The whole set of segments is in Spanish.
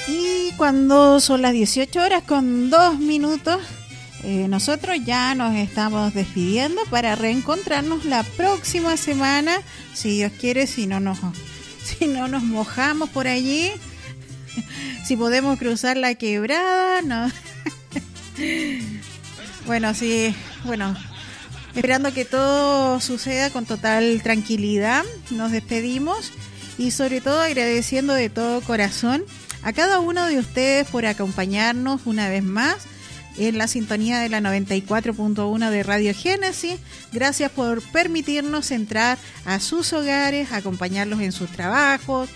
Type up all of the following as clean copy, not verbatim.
Y cuando son las 18 horas con 2 minutos, nosotros ya nos estamos despidiendo para reencontrarnos la próxima semana, si Dios quiere, si no nos mojamos por allí, si podemos cruzar la quebrada, no. Bueno, sí, bueno, esperando que todo suceda con total tranquilidad, nos despedimos y sobre todo agradeciendo de todo corazón a cada uno de ustedes por acompañarnos una vez más en la sintonía de la 94.1 de Radio Génesis. Gracias por permitirnos entrar a sus hogares, acompañarlos en sus trabajos,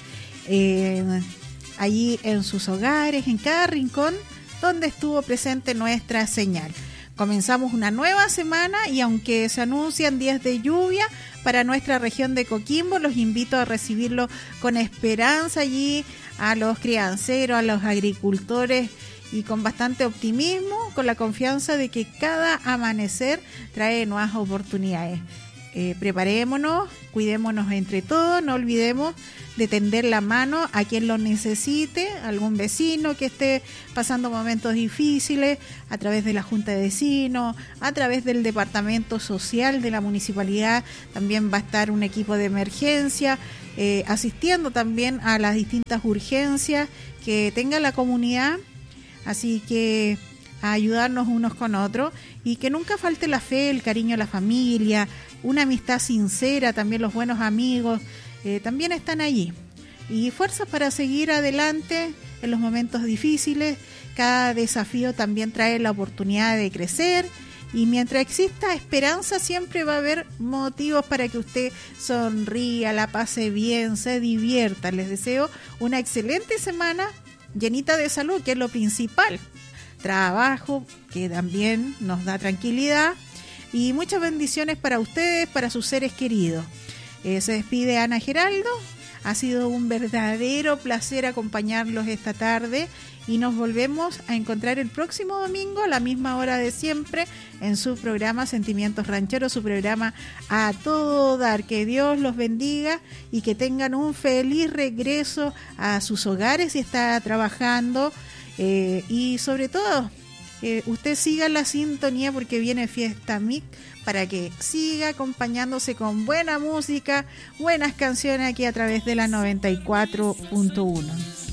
allí en sus hogares, en cada rincón donde estuvo presente nuestra señal. Comenzamos una nueva semana y aunque se anuncian días de lluvia para nuestra región de Coquimbo, los invito a recibirlo con esperanza allí, a los crianceros, a los agricultores, y con bastante optimismo, con la confianza de que cada amanecer trae nuevas oportunidades. Preparémonos, cuidémonos entre todos, no olvidemos de tender la mano a quien lo necesite, algún vecino que esté pasando momentos difíciles, a través de la Junta de Vecinos, a través del Departamento Social de la Municipalidad, también va a estar un equipo de emergencia, asistiendo también a las distintas urgencias que tenga la comunidad. Así que a ayudarnos unos con otros y que nunca falte la fe, el cariño a la familia, una amistad sincera, también los buenos amigos también están allí. Y fuerzas para seguir adelante en los momentos difíciles. Cada desafío también trae la oportunidad de crecer y mientras exista esperanza siempre va a haber motivos para que usted sonría, la pase bien, se divierta. Les deseo una excelente semana llenita de salud, que es lo principal, trabajo que también nos da tranquilidad y muchas bendiciones para ustedes, para sus seres queridos. Se despide Ana Geraldo, ha sido un verdadero placer acompañarlos esta tarde y nos volvemos a encontrar el próximo domingo a la misma hora de siempre en su programa Sentimientos Rancheros, su programa A Todo Dar. Que Dios los bendiga y que tengan un feliz regreso a sus hogares si está trabajando y sobre todo usted siga la sintonía porque viene Fiesta MIC para que siga acompañándose con buena música, buenas canciones aquí a través de la 94.1.